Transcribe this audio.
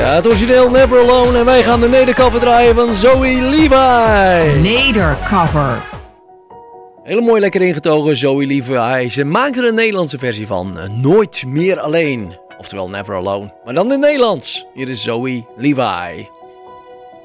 Ja, het origineel Never Alone en wij gaan de nedercover draaien van Zoe Levi. Nedercover. Hele mooi lekker ingetogen Zoe Levi. Ze maakte er een Nederlandse versie van. Nooit meer alleen. Oftewel Never Alone. Maar dan in het Nederlands. Hier is Zoe Levi.